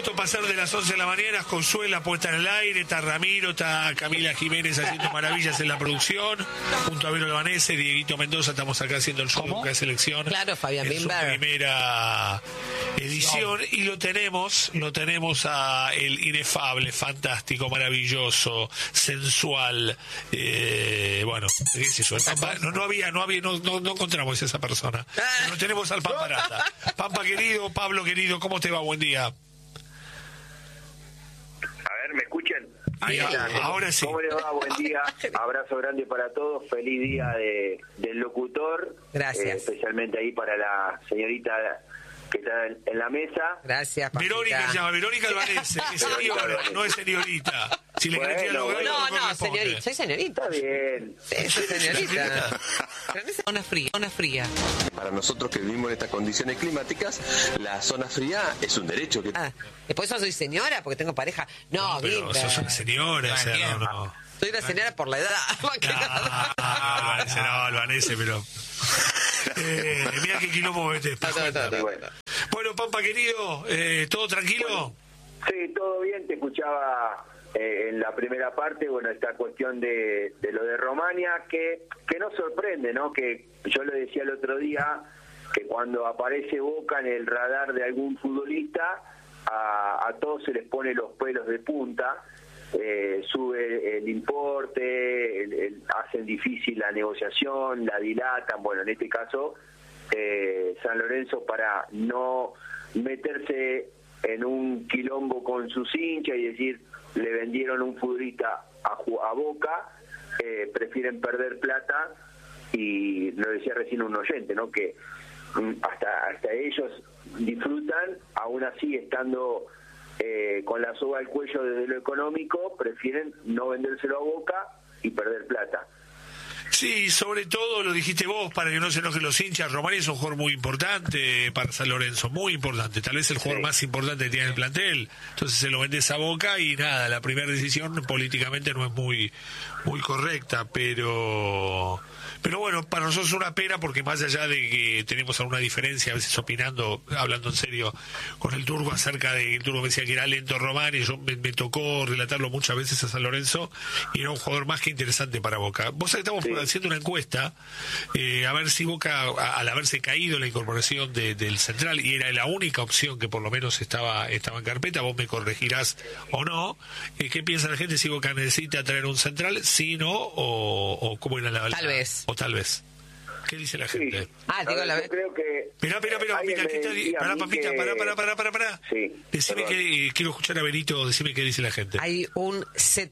minutos pasaron de las 11 de la mañana, Consuela puesta en el aire, está Ramiro, está Camila Jiménez haciendo maravillas en la producción, junto a Vero Albanese, Dieguito Mendoza, estamos acá haciendo el show de Boca de Selección. Claro, Fabián en su Bimber. primera edición, y lo tenemos a el inefable, fantástico, maravilloso, sensual, bueno, qué sé yo, no encontramos esa persona. No tenemos al Pamparata. Pampa querido, Pablo querido, ¿cómo te va? Buen día. A ver, ¿me escuchan? Ahí, ahora sí. ¿Cómo les va? Buen día. Abrazo grande para todos. Feliz día del locutor. Gracias. Especialmente ahí para la señorita que está en la mesa. Gracias, Pampita. Verónica se llama, Verónica Albanese. Es señora, no es señorita. Si le querés dialogar, No, señorita. Soy señorita. Está bien. Sí, soy señorita. Pero en zona fría. Para nosotros que vivimos en estas condiciones climáticas, la zona fría es un derecho. Después yo soy señora porque tengo pareja. No, pero Bimber. sos una señora, o sea, no. Soy una señora por la edad. Albanese, pero... mira qué quilombo metés. Bueno, Pampa querido, ¿todo tranquilo? Sí, todo bien. Te escuchaba en la primera parte, bueno, esta cuestión de lo de Romania, que nos sorprende, ¿no? Que yo lo decía el otro día, que cuando aparece Boca en el radar de algún futbolista, a todos se les pone los pelos de punta. Sube el importe, hacen difícil la negociación, la dilatan. Bueno, en este caso, San Lorenzo, para no meterse en un quilombo con sus hinchas y decir, le vendieron un futbolista a Boca, prefieren perder plata, y lo decía recién un oyente, ¿no? Que hasta ellos disfrutan, aún así estando con la soga al cuello desde lo económico, prefieren no vendérselo a Boca y perder plata. Sí, sobre todo lo dijiste vos, para que no se enojen los hinchas. Romani es un jugador muy importante para San Lorenzo, muy importante, tal vez el jugador más importante que tiene en el plantel. Entonces se lo vendes a Boca y nada, la primera decisión políticamente no es muy correcta, pero bueno, para nosotros es una pena, porque más allá de que tenemos alguna diferencia, a veces opinando, hablando en serio con el Turco acerca de que el Turco me decía que era lento Román, y yo me tocó relatarlo muchas veces a San Lorenzo, y era un jugador más que interesante para Boca. Vos sabés que estamos haciendo una encuesta, a ver si Boca, al haberse caído la incorporación del central, y era la única opción que por lo menos estaba en carpeta, vos me corregirás o no, ¿qué piensa la gente? Si Boca necesita traer un central, sí, no, o cómo era la... Tal vez. O tal vez. ¿Qué dice la gente? Sí. Digo la vez. Yo creo que... Mirá, mira, ¿qué está? Pampita, pará. Sí. Decime que quiero escuchar a Berito, decime qué dice la gente. Hay un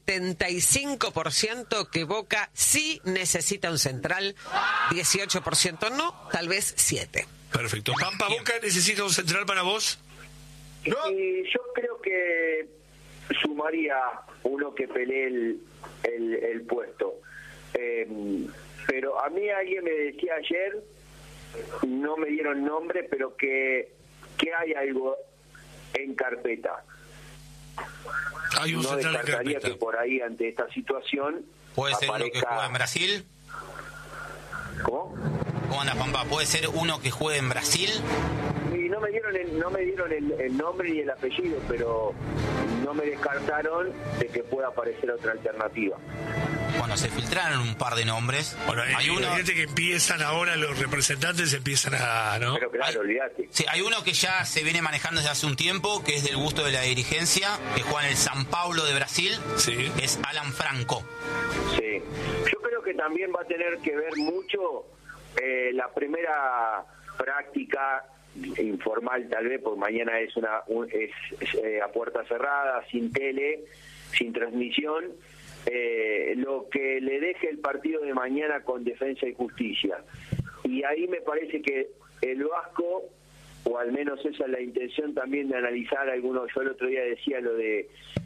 75% que Boca sí necesita un central, 18% no, tal vez 7%. Perfecto. Pampa, ¿Boca necesita un central para vos? ¿No? Y yo creo que sumaría uno que pelee el puesto. Pero a mí alguien me decía ayer, no me dieron nombre, pero que hay algo en carpeta. Hay un no central en descartaría carpeta. que por ahí, ante esta situación, ¿Puede ser uno que juega en Brasil? ¿Cómo? ¿Cómo anda, Pampa? ¿Puede ser uno que juegue en Brasil? Y no me dieron el nombre ni el apellido, pero no me descartaron de que pueda aparecer otra alternativa. Bueno, se filtraron un par de nombres. Bueno, hay uno, gente que empiezan ahora, los representantes empiezan a... ¿no? Pero claro, olvídate. sí, hay uno que ya se viene manejando desde hace un tiempo, que es del gusto de la dirigencia, que juega en el San Paulo de Brasil, Sí. es Alan Franco. Sí. Yo creo que también va a tener que ver mucho la primera práctica informal, tal vez, porque mañana es a puerta cerrada, sin tele, sin transmisión, lo que le deje el partido de mañana con Defensa y Justicia. Y ahí me parece que el Vasco, o al menos esa es la intención también de analizar algunos. Yo el otro día decía lo de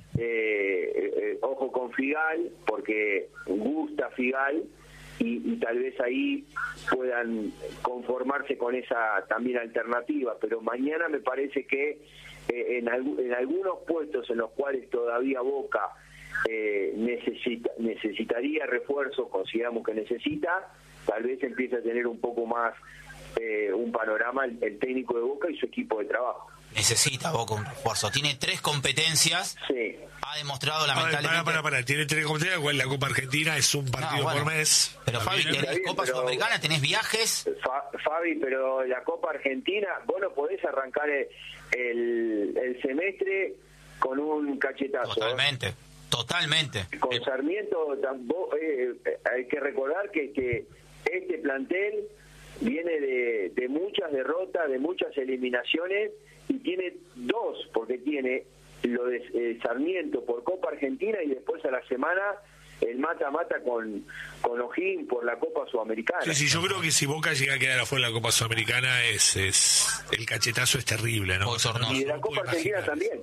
ojo con Figal, porque gusta Figal, y tal vez ahí puedan conformarse con esa también alternativa. Pero mañana me parece que en algunos puestos en los cuales todavía Boca necesitaría refuerzo, consideramos que necesita, tal vez empiece a tener un poco más un panorama el técnico de Boca y su equipo de trabajo. necesita Boca un refuerzo. Tiene 3 competencias. Sí. Ha demostrado lamentablemente... Para. Tiene 3 competencias, igual la Copa Argentina es un partido por mes. Pero Fabi, tenés Copa Sudamericana, tenés viajes. Fabi, pero la Copa Argentina, vos no podés arrancar el semestre con un cachetazo. Totalmente. Con Sarmiento, hay que recordar que este plantel viene de muchas derrotas, de muchas eliminaciones, y tiene 2, porque tiene lo de Sarmiento por Copa Argentina y después a la semana el mata-mata con O'Higgins por la Copa Sudamericana. Sí, yo creo que si Boca llega a quedar afuera de la Copa Sudamericana, es el cachetazo es terrible, ¿no? Y de la Copa Argentina también.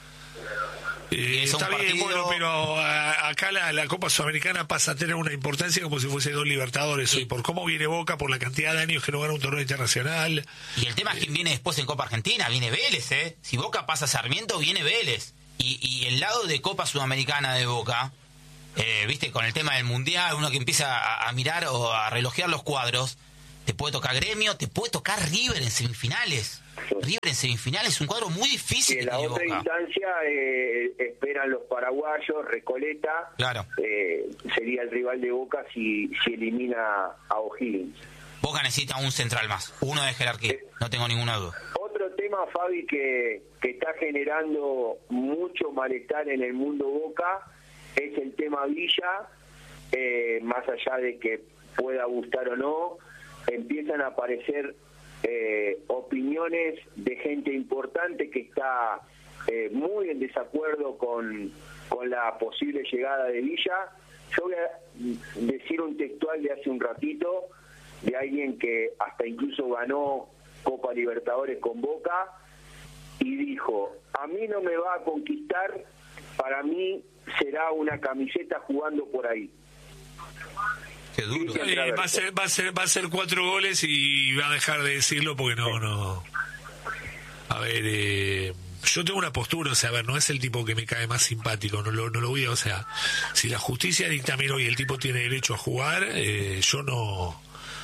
Está bien, bueno, pero acá la Copa Sudamericana pasa a tener una importancia como si fuese 2 Libertadores hoy, por cómo viene Boca, por la cantidad de años que no gana un torneo internacional. Y el tema es quién viene después en Copa Argentina, viene Vélez, ¿eh? Si Boca pasa a Sarmiento, viene Vélez. Y el lado de Copa Sudamericana de Boca, viste, con el tema del Mundial, uno que empieza a mirar o a relojear los cuadros, te puede tocar Gremio, te puede tocar River en semifinales. River en semifinales es un cuadro muy difícil. Y en la otra instancia esperan los paraguayos, Recoleta, claro. Sería el rival de Boca si elimina a O'Higgins. Boca necesita un central más, uno de jerarquía, no tengo ninguna duda. Otro tema, Fabi, que está generando mucho malestar en el mundo Boca es el tema Villa. Más allá de que pueda gustar o no, empiezan a aparecer opiniones de gente importante que está muy en desacuerdo con la posible llegada de Villa. Yo voy a decir un textual de hace un ratito de alguien que hasta incluso ganó Copa Libertadores con Boca y dijo: a mí no me va a conquistar, para mí será una camiseta jugando por ahí. Qué duro. Va a ser 4 goles y va a dejar de decirlo porque no. A ver, yo tengo una postura, o sea, a ver, no es el tipo que me cae más simpático, no lo voy a, o sea, si la justicia dictamina y el tipo tiene derecho a jugar, yo no.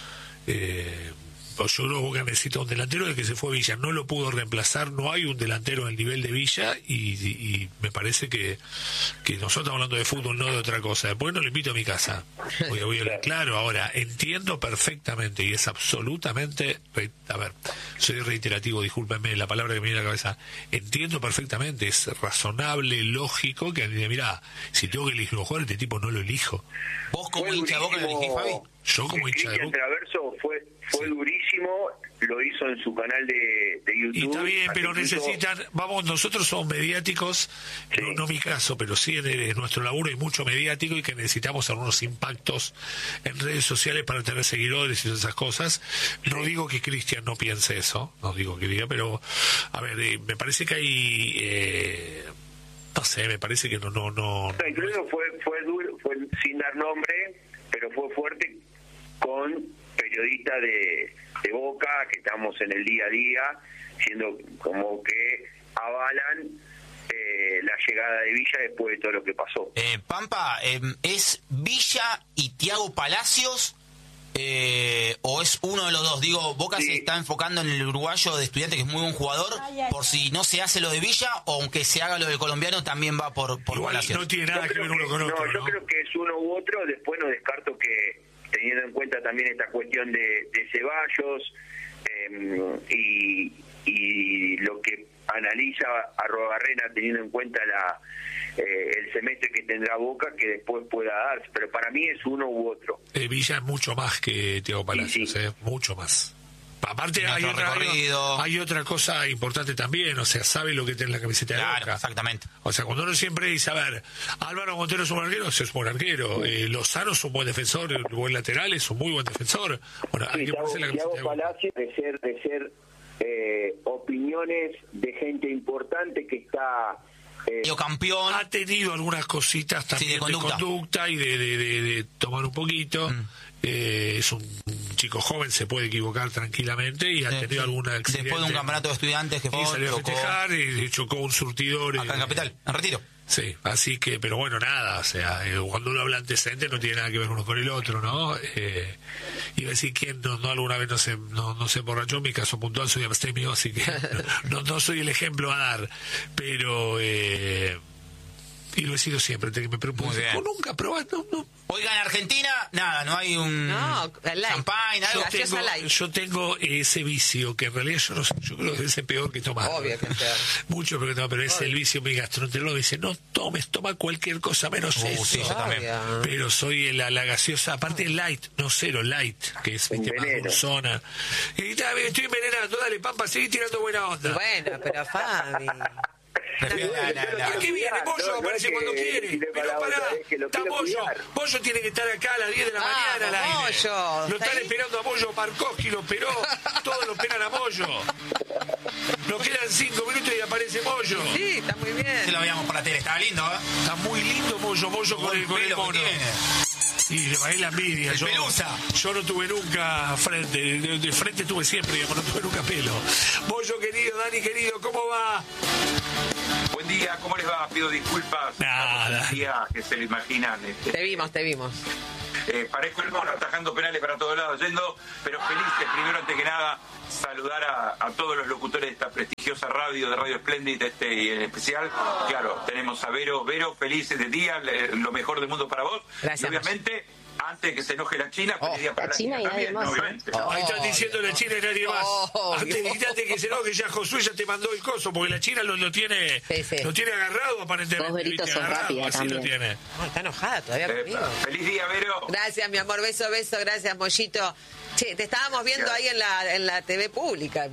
Yo creo que Boca necesita un delantero. De que se fue Villa, no lo pudo reemplazar, no hay un delantero al nivel de Villa y me parece que nosotros estamos hablando de fútbol, no de otra cosa. Después no lo invito a mi casa, voy a hablar claro. Ahora, entiendo perfectamente y es absolutamente, a ver, soy reiterativo, discúlpenme la palabra que me viene a la cabeza, entiendo perfectamente, es razonable, lógico que mira, si tengo que elegir un jugador, este tipo no lo elijo. ¿Vos como hincha de Boca lo elegís, Fabi? Yo como hincha de Boca. Traverso fue durísimo, lo hizo en su canal de YouTube. Y está bien, pero necesitan, nosotros somos mediáticos, sí. no mi caso, pero sí en nuestro laburo hay mucho mediático y que necesitamos algunos impactos en redes sociales para tener seguidores y todas esas cosas. No digo que Cristian no piense eso, no digo que diga, pero a ver, me parece que hay... no sé, me parece que no. Incluso fue duro, fue sin dar nombre, pero fue fuerte con periodistas de Boca que estamos en el día a día, siendo como que avalan la llegada de Villa después de todo lo que pasó. Pampa, ¿es Villa y Thiago Palacios o es uno de los dos? Digo, Boca sí. Se está enfocando en el uruguayo de Estudiantes, que es muy buen jugador, por si no se hace lo de Villa, o aunque se haga lo del colombiano, también va por Palacios. No tiene nada que ver uno con otro, yo creo que es uno u otro. Después no descarto que, teniendo en cuenta también esta cuestión de Ceballos y lo que analiza Arruabarrena, teniendo en cuenta el semestre que tendrá Boca, que después pueda darse, pero para mí es uno u otro. Villa es mucho más que Thiago Palacios, sí. Mucho más. Aparte hay otra cosa importante también, o sea, sabe lo que tiene la camiseta de Boca. Exactamente. O sea, cuando uno siempre dice, a ver, Álvaro Montero es un buen arquero, es un buen arquero, Lozano es un buen defensor, un buen lateral, es un muy buen defensor. Bueno, hay que ponerse la camiseta de Boca. Palacios de ser opiniones de gente importante que está... campeón. Ha tenido algunas cositas también de conducta y de tomar un poquito. es un chico joven, se puede equivocar tranquilamente y ha tenido alguna accidente. Después de un campeonato de estudiantes que fue, y salió a festejar y chocó un surtidor. Acá en Capital, en Retiro. Sí, así que, pero bueno, nada, o sea, cuando uno habla antecedentes no tiene nada que ver uno con el otro, ¿no? Iba a decir quién no alguna vez no se emborrachó, en mi caso puntual soy abstemio, así que no soy el ejemplo a dar, pero y lo he sido siempre, que me propuse, nunca probé, no. Oiga, en Argentina, nada, no hay un champagne, algo. Yo tengo ese vicio, que en realidad yo creo que es peor que tomar. Obvio que es peor. Mucho peor que tomar, pero es el vicio, mi gastroenterólogo dice, no tomes, toma cualquier cosa menos eso. Sí, yo también. Pero soy la gaseosa, aparte light, no cero, light, que es más dulzona. Y estoy envenenando, dale, Pampa, seguí tirando buena onda. Bueno, pero Fabi... ¿Qué viene? Bollo aparece cuando quiere. Pero pará, está Bollo. Bollo tiene que estar acá a las 10 de la mañana al aire. Bollo. Lo están esperando a Bollo, Markovsky lo esperó. Todos lo esperan a Bollo. Nos quedan 5 minutos y aparece Bollo. Sí, está muy bien. Se lo veíamos por la tele, estaba lindo, ¿eh? Está muy lindo Bollo con el mono. Y le bajé la envidia. Yo no tuve nunca frente. De frente tuve siempre, digamos, no tuve nunca pelo. Bollo querido, Dani querido, ¿cómo va? Buen día, ¿cómo les va? Pido disculpas. Nada. Día que se lo imaginan. Te vimos. Parezco el mono atajando penales para todos lados yendo, pero felices, primero ante que nada, saludar a todos los locutores de esta prestigiosa radio, de Radio Splendid, y en especial, claro, tenemos a Vero, felices de día, lo mejor del mundo para vos. Gracias. Y obviamente, antes de que se enoje la China, feliz día para la China y nadie más. obviamente. Ahí están diciendo la China y nadie más. Antes que se enoje, ya Josué ya te mandó el coso, porque la China lo tiene agarrado aparentemente. Vos, Verito, sos rápida así también. lo tiene. No, está enojada todavía conmigo. Feliz día, Vero. Gracias, mi amor, beso, gracias, Mollito. Che, te estábamos viendo ahí en la TV pública.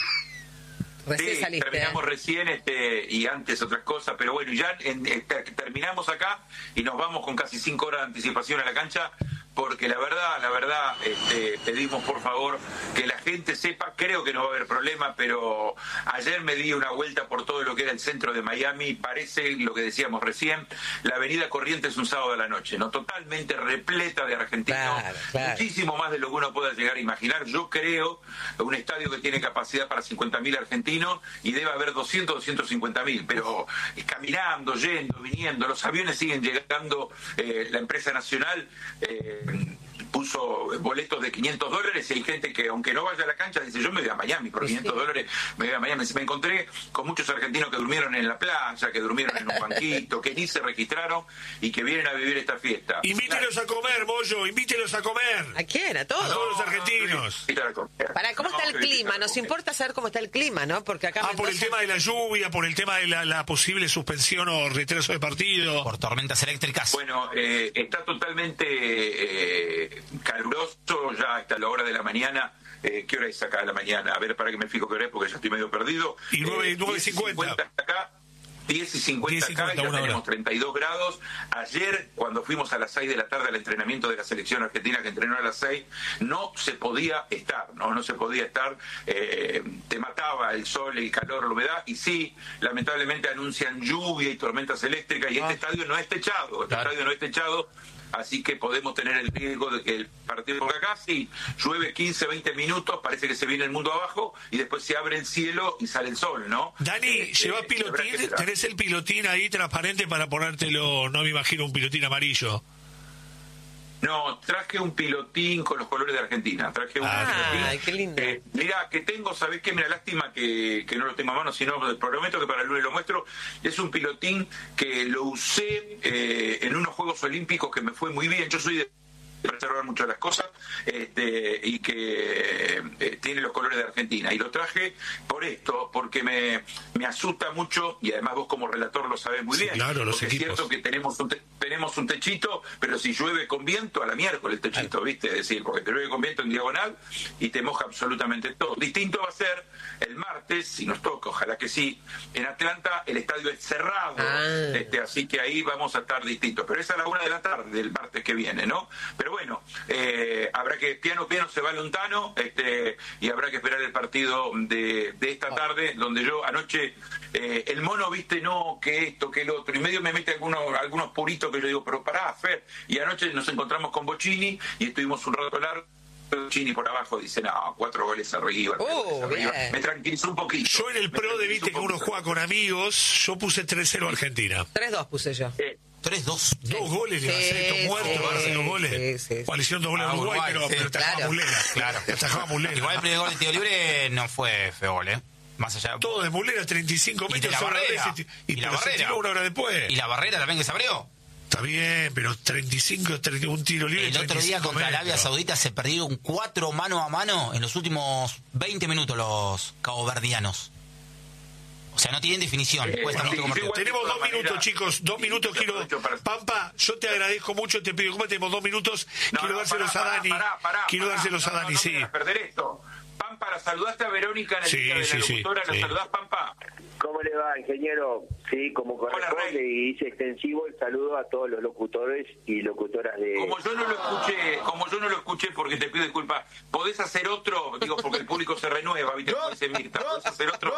Recién saliste. Terminamos recién y antes otras cosas, pero bueno, ya terminamos acá y nos vamos con casi 5 horas de anticipación a la cancha, porque la verdad, pedimos por favor que la gente sepa, creo que no va a haber problema, pero ayer me di una vuelta por todo lo que era el centro de Miami, parece lo que decíamos recién, la avenida Corrientes un sábado a la noche, ¿no? Totalmente repleta de argentinos, claro. Muchísimo más de lo que uno pueda llegar a imaginar. Yo creo un estadio que tiene capacidad para 50.000 argentinos y debe haber 250.000, pero caminando, yendo, viniendo, los aviones siguen llegando, la empresa nacional puso boletos de $500 y hay gente que aunque no vaya a la cancha dice yo me voy a Miami por $500, me voy a Miami. Me encontré con muchos argentinos que durmieron en la playa, que durmieron en un banquito, que ni se registraron y que vienen a vivir esta fiesta. Invítelos a comer, Bollo, invítelos a comer. ¿A quién? A todos. A todos los argentinos. Para, ¿cómo está el clima? Nos importa saber cómo está el clima, ¿no? Porque acá por el tema de la lluvia, por el tema de la posible suspensión o retraso de partido. Por tormentas eléctricas. Bueno, está totalmente caluroso, ya hasta la hora de la mañana. ¿Qué hora es acá de la mañana? A ver, para que me fijo qué hora es, porque ya estoy medio perdido. Y 9:50 acá. 10:50 acá, ya tenemos 32 grados. Ayer, cuando fuimos a las 6 de la tarde al entrenamiento de la selección argentina, que entrenó a las 6, no se podía estar, no se podía estar. Te mataba el sol, el calor, la humedad, y sí, lamentablemente anuncian lluvia y tormentas eléctricas, y este estadio no es techado, así que podemos tener el riesgo de que el partido, porque acá sí, llueve 15, 20 minutos, parece que se viene el mundo abajo, y después se abre el cielo y sale el sol, ¿no? Dani, ¿llevas pilotín? ¿Tenés el pilotín ahí transparente para ponértelo? No me imagino un pilotín amarillo. No, traje un pilotín con los colores de Argentina. Traje un pilotín. Ay, qué lindo. Mira, que tengo, ¿sabés qué? Mira, lástima que no lo tengo a mano, sino prometo que para el lunes lo muestro. Es un pilotín que lo usé en unos Juegos Olímpicos que me fue muy bien. Yo soy de preservar mucho las cosas, y que tiene los colores de Argentina, y lo traje por esto, porque me asusta mucho, y además vos como relator lo sabés muy bien, claro, los porque equipos. es cierto que tenemos un techito, pero si llueve con viento, a la miércoles el techito, ¿viste? Es decir, porque te llueve con viento en diagonal y te moja absolutamente todo. Distinto va a ser el martes, si nos toca, ojalá que sí, en Atlanta el estadio es cerrado, así que ahí vamos a estar distintos, pero es a la 1 de la tarde del martes que viene, ¿no? Pero Pero bueno, habrá que, piano se va Lontano, y habrá que esperar el partido de esta tarde, donde yo anoche, el mono, viste, no, que esto, que el otro, y medio me mete algunos puritos que yo digo, pero pará, Fer, y anoche nos encontramos con Bocini y estuvimos un rato largo. Chini por abajo dice, no, 4 goles arriba. Me tranquilizó un poquito. Yo en el pro de, viste, que uno juega con amigos, yo puse 3-0 Argentina. 3-2 puse yo. 3-2. 2 goles le va a hacer estos muertos, va a hacer 2 goles. Sí. Le hicieron 2 goles a Uruguay, pero atajaba Muslera. Claro. Atajaba Muslera. Igual el primer gol de tiro libre no fue feo gol, Más allá. Todo de Muslera, 35 metros. Y de la barrera. Y la barrera. Una hora después. Y la barrera también que se abrió. Está bien, pero un tiro libre. El otro día contra Arabia Saudita se perdieron 4 mano a mano en los últimos 20 minutos los caboverdianos. O sea, no tienen definición. Tenemos 2 minutos, chicos. 2 minutos quiero. Pampa, yo te agradezco mucho. Te pido, ¿cómo tenemos 2 minutos? Quiero dárselos a Dani. Quiero dárselos a Dani, sí. Perder esto. Pampa, ¿la saludaste a Verónica en el día de la locutora? ¿La saludás, Pampa? ¿Cómo le va, ingeniero? Sí, como corresponde, y hice extensivo el saludo a todos los locutores y locutoras de... Como yo no lo escuché, porque te pido disculpas, ¿podés hacer otro? Digo, porque el público se renueva, ¿viste? Como dice Mirta, ¿podés hacer otro?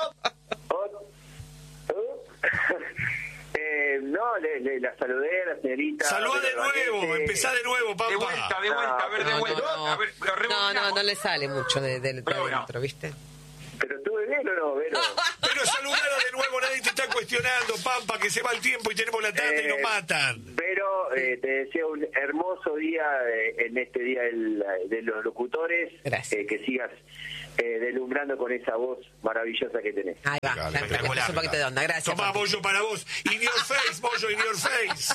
No, la saludé a la señorita. Saluda de nuevo, empezá de nuevo, Pampa. De vuelta, a ver, de vuelta. No le sale mucho de adentro, ¿viste? Pero estuve bien o no, Vero. Pero saludalo de nuevo, nadie te está cuestionando, Pampa, que se va el tiempo y tenemos la tarde y nos matan. Pero te deseo un hermoso día en este día de los locutores. Gracias. Que sigas deslumbrando con esa voz maravillosa que tenés. Ahí va, es un paquete de onda, gracias. Tomá, Bollo, para vos. In your face, Bollo, in your face.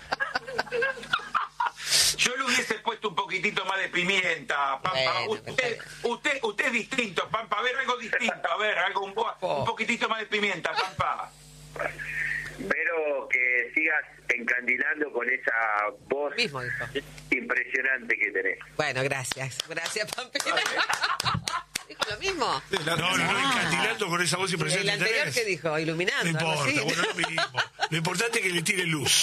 Yo le hubiese puesto un poquitito más de pimienta, Pampa. Bueno, usted es distinto, Pampa. A ver, algo distinto, un poquitito más de pimienta, Pampa. Pero que sigas encandilando con esa voz impresionante que tenés. Bueno, gracias. Gracias, Pampina. ¿Dijo lo mismo? No, encandilando con esa voz impresionante. El anterior que dijo, iluminando. No importa, bueno, lo mismo. Lo importante es que le tire luz.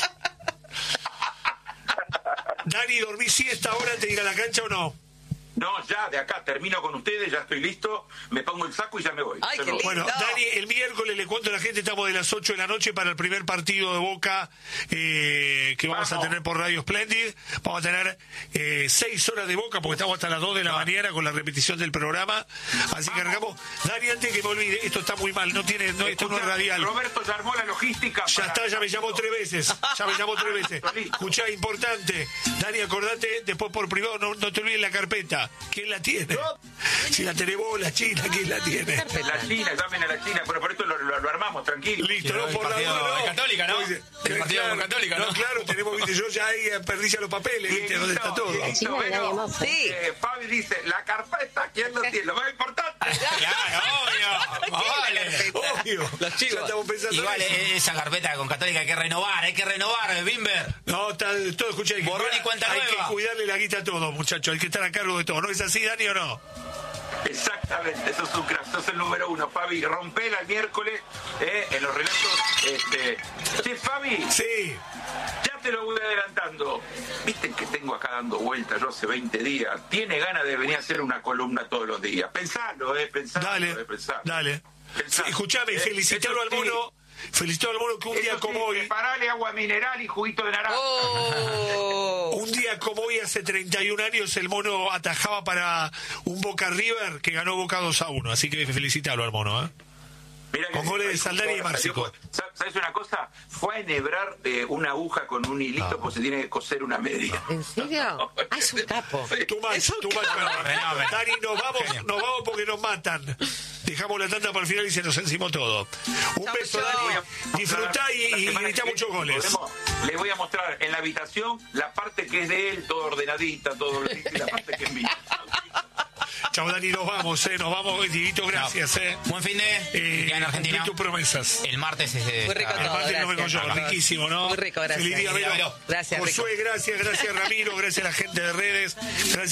Dani, ¿dormís siesta ahora antes de ir a la cancha o no? No, ya, de acá termino con ustedes, ya estoy listo, me pongo el saco y ya me voy. Ay, qué lindo. Bueno, Dani, el miércoles le cuento a la gente, estamos de las 8 de la noche para el primer partido de Boca que vamos a tener por Radio Splendid. Vamos a tener 6 horas de Boca porque estamos hasta las 2 de la mañana con la repetición del programa. Así que arrancamos. Dani, antes que me olvide, esto está muy mal, esto no es radial. Roberto ya armó la logística. Ya está, ya me llamó 3 veces. Escuchá, importante. Dani, acordate, después por privado, no te olvides la carpeta. ¿Quién la tiene? Si la tenés vos, la China, ¿quién la tiene? La China, llamen a la China, pero por esto lo armamos, tranquilo. Listo, no por la duda, no. Católica, ¿no? El partido con Católica, ¿no? No, claro, tenemos, viste, yo ya ahí perdí ya los papeles, viste, dónde está todo. Sí. Fabi dice, la carpeta, ¿quién lo tiene? Lo más importante. Claro, Obvio. Los chicos. Ya estamos pensando igual esa carpeta con Católica hay que renovar, Bimber. No, está todo, escucha, borrón y cuenta hay nueva. que cuidarle la guita a todos, muchachos, hay que estar a cargo de todo. ¿No es así, Dani, o no? Exactamente, eso es un crack, eso es el número 1, Fabi. Rompela el miércoles en los relatos. Che, Fabi. Sí. Ya te lo voy adelantando. Viste que tengo acá dando vueltas yo hace 20 días. Tiene ganas de venir a hacer una columna todos los días. Pensalo, pensalo. Dale. Escuchame, felicitalo al mono. Felicito al mono que un día como hoy. Preparale agua mineral y juguito de naranja. Un día como hoy, hace 31 años, el mono atajaba para un Boca River que ganó Boca 2-1. Así que felicitalo al mono, con goles de Saldani y Márcico. ¿Sabes una cosa? Fue a enhebrar una aguja con un hilito porque se tiene que coser una media. ¿En serio? Es un capo. Too much. Dani, nos vamos porque nos matan. Dejamos la tanda para el final y se nos encimó todo. Un beso, Dani. Disfrutá y gritá muchos goles. Le voy a mostrar en la habitación la parte que es de él, todo ordenadita, todo y la parte que es mía. Chao, Dani, nos vamos, Dieguito, gracias, Buen fin de en Argentina. Cumplí tus promesas. El martes es de... Muy rico todo, el martes lo vengo yo, riquísimo, ¿no? Muy rico, gracias. Feliz día, Vero. Gracias, Josué, gracias, Ramiro, gracias a la gente de redes, gracias.